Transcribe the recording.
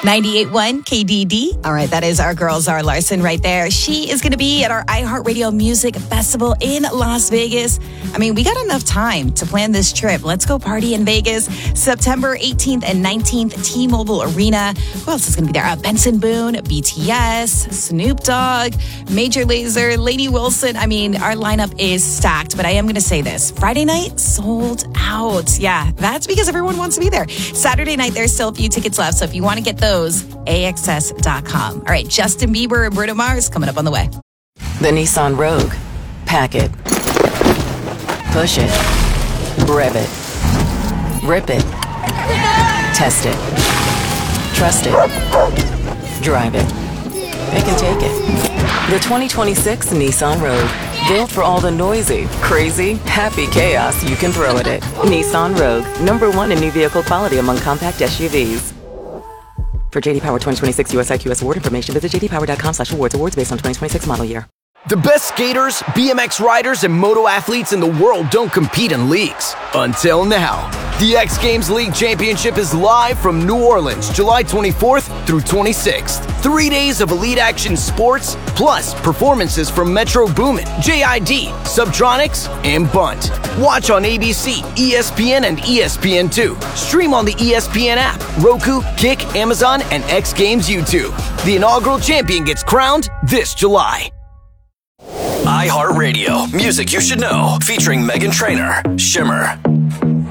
98.1 KDD. All right, that is our girl, Zara Larson, right there. She is going to be at our iHeartRadio Music Festival in Las Vegas. I mean, we got enough time to plan this trip. Let's go party in Vegas. September 18th and 19th, T-Mobile Arena. Who else is going to be there? Benson Boone, BTS, Snoop Dogg, Major Lazer, Lady Wilson. I mean, our lineup is stacked, but I am going to say this. Friday night, sold out. Yeah, that's because everyone wants to be there. Saturday night, there's still a few tickets left, so if you want to get those, AXS.com. All right, Justin Bieber and Bruno Mars coming up on the way. The Nissan Rogue. Pack it. Push it. Rev it. Rip it. Test it. Trust it. Drive it. Pick and take it. The 2026 Nissan Rogue. Built for all the noisy, crazy, happy chaos you can throw at it. Nissan Rogue. #1 in new vehicle quality among compact SUVs. For JD Power 2026 US IQS award information, visit jdpower.com/awards. Awards based on 2026 model year. The best skaters, BMX riders, and moto athletes in the world don't compete in leagues. Until now. The X Games League Championship is live from New Orleans, July 24th through 26th. 3 days of elite action sports, plus performances from Metro Boomin, JID, Subtronics, and Bunt. Watch on ABC, ESPN, and ESPN2. Stream on the ESPN app, Roku, Kick, Amazon, and X Games YouTube. The inaugural champion gets crowned this July. iHeartRadio, music you should know, featuring Meghan Trainor, Shimmer.